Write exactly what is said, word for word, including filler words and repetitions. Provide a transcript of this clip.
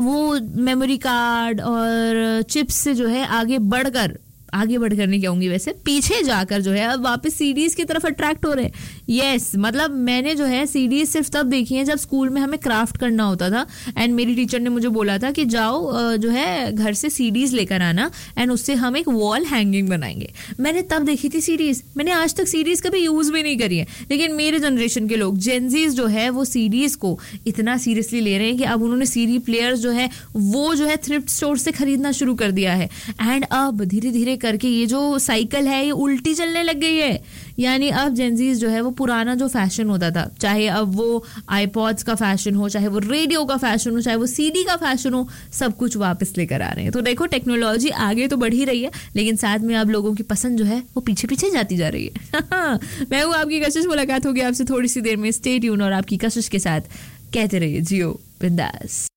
वो memory card और chips से जो है आगे बढ़कर आगे बढ़कर नहीं कहूंगी, वैसे पीछे जाकर जो है अब वापस सीडीज की तरफ अट्रैक्ट हो रहे हैं. यस yes, मतलब मैंने जो है सीडीज सिर्फ तब देखी है जब स्कूल में हमें क्राफ्ट करना होता था एंड मेरी टीचर ने मुझे बोला था कि जाओ जो है घर से सीडीज लेकर आना एंड उससे हम एक वॉल हैंगिंग बनाएंगे. मैंने तब देखी थी सीडीज. मैंने आज तक सीडीज कभी यूज भी नहीं करी है. लेकिन मेरे जनरेशन के लोग जेनजीज जो है वो सीडीज को इतना सीरियसली ले रहे हैं कि अब उन्होंने सीडी प्लेयर्स जो है वो जो है थ्रिफ्ट स्टोर से खरीदना शुरू कर दिया है एंड अब धीरे धीरे करके ये जो साइकिल है ये उल्टी चलने लग गई है. यानी अब जेनजीज जो है वो पुराना जो फैशन होता था, चाहे अब वो आईपॉड्स का फैशन हो, चाहे वो रेडियो का फैशन हो, चाहे वो सीडी का फैशन हो, सब कुछ वापस लेकर आ रहे हैं. तो देखो टेक्नोलॉजी आगे तो बढ़ ही रही है लेकिन साथ में अब लोगों की पसंद जो है वो पीछे पीछे जाती जा रही है. मैं हूँ आपकी कशिश. मुलाकात होगी आपसे थोड़ी सी देर में. स्टे ट्यून और आपकी कशिश के साथ कहते रहिए जियो बिंदास.